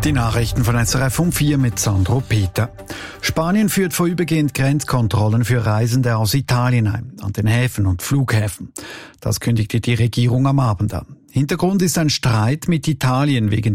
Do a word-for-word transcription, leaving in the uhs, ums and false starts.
Die Nachrichten von S R F um vier mit Sandro Peter. Spanien führt vorübergehend Grenzkontrollen für Reisende aus Italien ein, an den Häfen und Flughäfen. Das kündigte die Regierung am Abend an. Hintergrund ist ein Streit mit Italien wegen